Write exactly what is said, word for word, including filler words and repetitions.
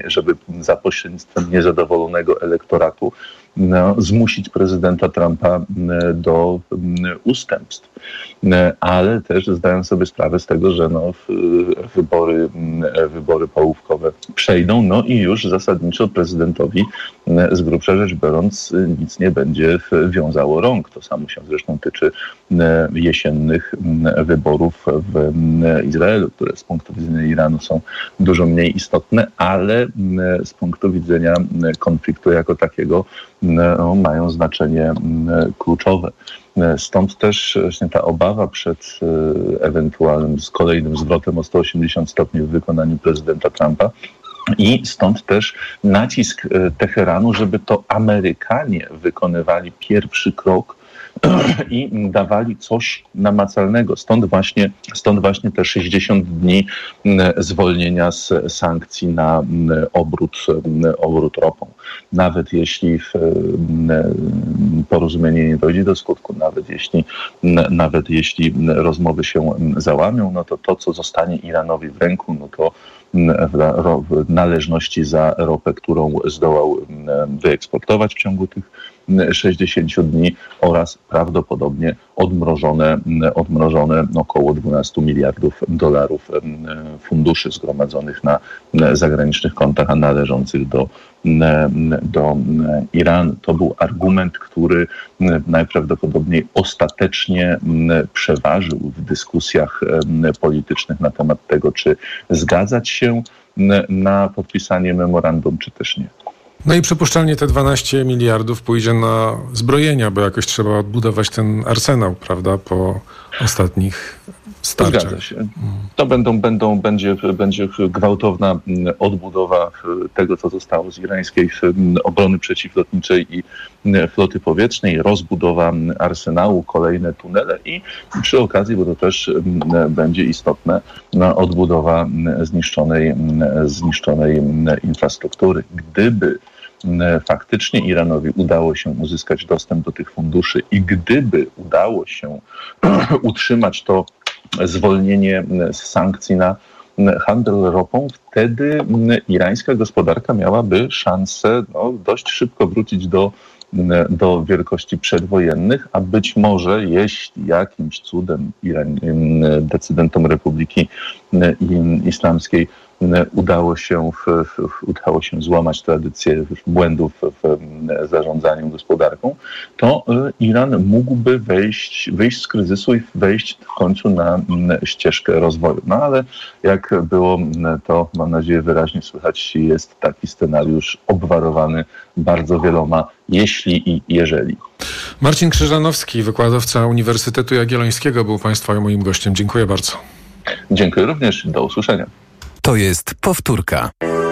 żeby za pośrednictwem niezadowolonego elektoratu no, zmusić prezydenta Trumpa do ustępstw. Ale też zdają sobie sprawę z tego, że no, wybory, wybory połówkowe przejdą, no i już zasadniczo prezydentowi z grubsza rzecz biorąc nic nie będzie wiązało rąk. To samo się zresztą tyczy jesiennych wyborów w Izraelu, które z punktu widzenia Iranu są dużo mniej istotne, ale z punktu widzenia konfliktu jako takiego no, mają znaczenie kluczowe. Stąd też właśnie ta obawa przed ewentualnym z kolejnym zwrotem o sto osiemdziesiąt stopni w wykonaniu prezydenta Trumpa. I stąd też nacisk Teheranu, żeby to Amerykanie wykonywali pierwszy krok i dawali coś namacalnego. Stąd właśnie, stąd właśnie te sześćdziesiąt dni zwolnienia z sankcji na obrót, obrót ropą. Nawet jeśli porozumienie nie dojdzie do skutku, nawet jeśli, nawet jeśli rozmowy się załamią, no to to, co zostanie Iranowi w ręku, no to należności za ropę, którą zdołał wyeksportować w ciągu tych sześćdziesięciu dni oraz prawdopodobnie odmrożone, odmrożone około dwanaście miliardów dolarów funduszy zgromadzonych na zagranicznych kontach, a należących do, do Iranu. To był argument, który najprawdopodobniej ostatecznie przeważył w dyskusjach politycznych na temat tego, czy zgadzać się na podpisanie memorandum, czy też nie. No i przypuszczalnie te dwanaście miliardów pójdzie na zbrojenia, bo jakoś trzeba odbudować ten arsenał, prawda, po ostatnich starciach. Zgadza się. To będą, będą, będzie, będzie gwałtowna odbudowa tego, co zostało z irańskiej obrony przeciwlotniczej i floty powietrznej, rozbudowa arsenału, kolejne tunele i przy okazji, bo to też będzie istotne, odbudowa zniszczonej, zniszczonej infrastruktury. Gdyby faktycznie Iranowi udało się uzyskać dostęp do tych funduszy i gdyby udało się utrzymać to zwolnienie z sankcji na handel ropą, wtedy irańska gospodarka miałaby szansę no, dość szybko wrócić do, do wielkości przedwojennych, a być może jeśli jakimś cudem Iran, decydentom Republiki Islamskiej udało się, w, w, udało się złamać tradycję błędów w zarządzaniu gospodarką, to Iran mógłby wejść, wyjść z kryzysu i wejść w końcu na ścieżkę rozwoju. No ale jak było to, mam nadzieję, wyraźnie słychać, jest taki scenariusz obwarowany bardzo wieloma jeśli i jeżeli. Marcin Krzyżanowski, wykładowca Uniwersytetu Jagiellońskiego, był Państwa moim gościem. Dziękuję bardzo. Dziękuję również. Do usłyszenia. To jest powtórka.